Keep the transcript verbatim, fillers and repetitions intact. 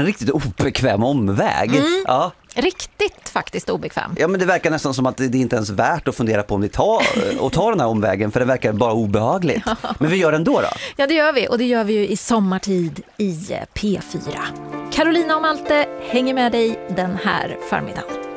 en riktigt obekväm omväg. Mm. Ja. Riktigt faktiskt obekväm. Ja, men det verkar nästan som att det inte ens är värt att fundera på om vi tar, och tar den här omvägen, för det verkar bara obehagligt. Men vi gör det ändå då? Ja, det gör vi, och det gör vi ju i sommartid i P fyra. Carolina och Malte hänger med dig den här förmiddagen.